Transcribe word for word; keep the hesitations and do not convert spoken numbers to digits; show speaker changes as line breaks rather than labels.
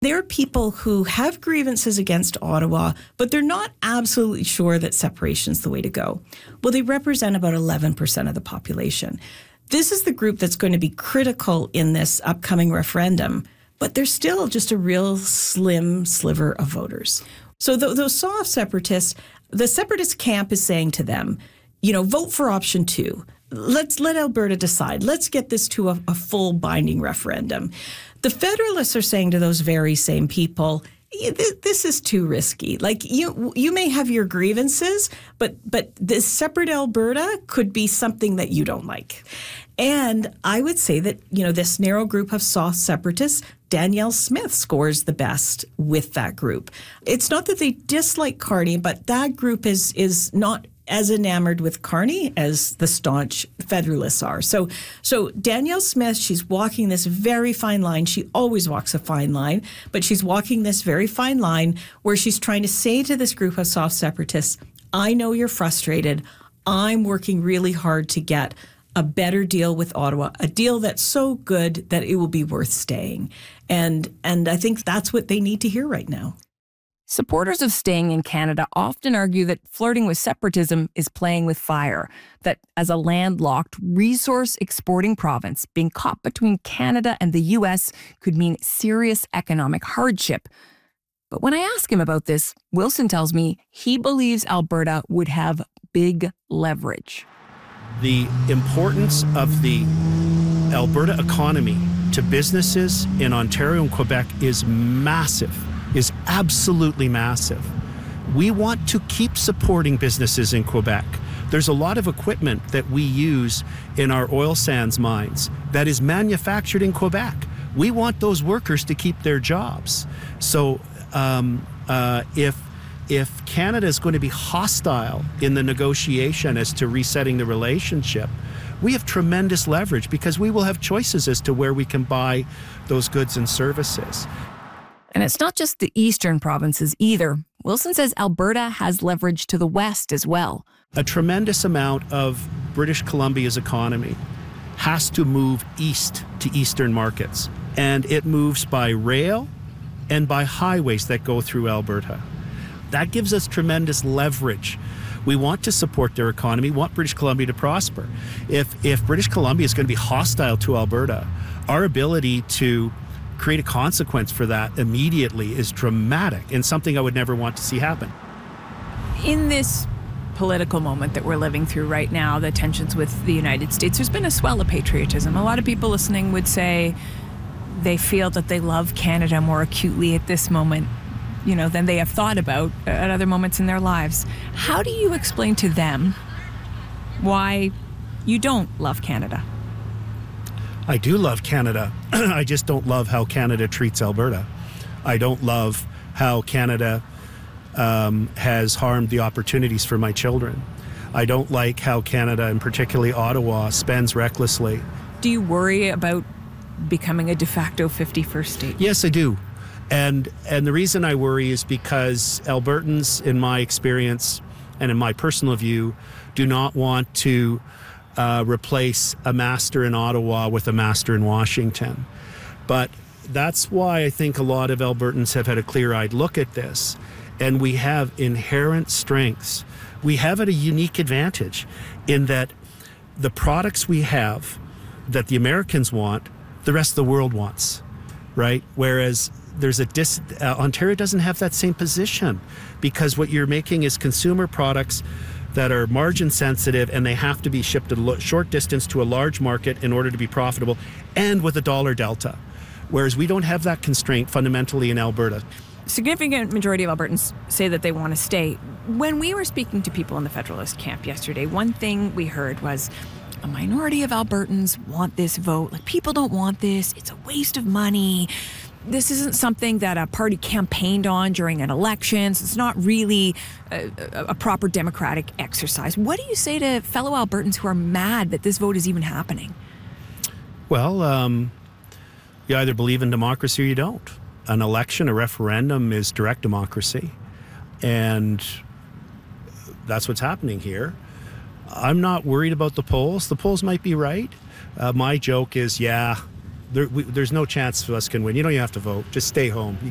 There are people who have grievances against Ottawa, but they're not absolutely sure that separation's the way to go. Well, they represent about eleven percent of the population. This is the group that's going to be critical in this upcoming referendum, but they're still just a real slim sliver of voters. So th- those soft separatists, the separatist camp is saying to them, you know, vote for option two. Let's let Alberta decide. Let's get this to a, a full binding referendum. The Federalists are saying to those very same people, this is too risky. Like, you you may have your grievances, but but this separate Alberta could be something that you don't like. And I would say that, you know, this narrow group of soft separatists, Danielle Smith scores the best with that group. It's not that they dislike Carney, but that group is is not as enamored with Carney as the staunch Federalists are. So so Danielle Smith, she's walking this very fine line. She always walks a fine line, but she's walking this very fine line where she's trying to say to this group of soft separatists, I know you're frustrated. I'm working really hard to get a better deal with Ottawa, a deal that's so good that it will be worth staying. And and I think that's what they need to hear right now.
Supporters of staying in Canada often argue that flirting with separatism is playing with fire, that as a landlocked, resource-exporting province, being caught between Canada and the U S could mean serious economic hardship. But when I ask him about this, Wilson tells me he believes Alberta would have big leverage.
The importance of the Alberta economy to businesses in Ontario and Quebec is massive. is absolutely massive. We want to keep supporting businesses in Quebec. There's a lot of equipment that we use in our oil sands mines that is manufactured in Quebec. We want those workers to keep their jobs. So um, uh, if if Canada is going to be hostile in the negotiation as to resetting the relationship, we have tremendous leverage because we will have choices as to where we can buy those goods and services.
And it's not just the eastern provinces either. Wilson says Alberta has leverage to the west as well.
A tremendous amount of British Columbia's economy has to move east to eastern markets. And it moves by rail and by highways that go through Alberta. That gives us tremendous leverage. We want to support their economy, want British Columbia to prosper. If, if British Columbia is going to be hostile to Alberta, our ability to create a consequence for that immediately is dramatic and something I would never want to see happen.
In this political moment that we're living through right now, the tensions with the United States, there's been a swell of patriotism. A lot of people listening would say they feel that they love Canada more acutely at this moment, you know, than they have thought about at other moments in their lives. How do you explain to them why you don't love Canada?
I do love Canada. I just don't love how Canada treats Alberta. I don't love how Canada um, has harmed the opportunities for my children. I don't like how Canada, and particularly Ottawa, spends recklessly.
Do you worry about becoming a de facto fifty-first state?
Yes, I do. And and the reason I worry is because Albertans, in my experience and in my personal view, do not want to Uh, replace a master in Ottawa with a master in Washington. But that's why I think a lot of Albertans have had a clear-eyed look at this. And we have inherent strengths. We have a unique advantage in that the products we have that the Americans want, the rest of the world wants, right? Whereas there's a dis- uh, Ontario doesn't have that same position because what you're making is consumer products that are margin sensitive and they have to be shipped a lo- short distance to a large market in order to be profitable and with a dollar delta. Whereas we don't have that constraint fundamentally in Alberta.
Significant majority of Albertans say that they want to stay. When we were speaking to people in the Federalist camp yesterday, one thing we heard was a minority of Albertans want this vote. Like, people don't want this. It's a waste of money. This isn't something that a party campaigned on during an election. So it's not really a, a proper democratic exercise. What do you say to fellow Albertans who are mad that this vote is even happening?
Well, um, you either believe in democracy or you don't. An election, a referendum is direct democracy. And that's what's happening here. I'm not worried about the polls. The polls might be right. Uh, my joke is, yeah, There, we, there's no chance for us can win. You don't even have to vote. Just stay home.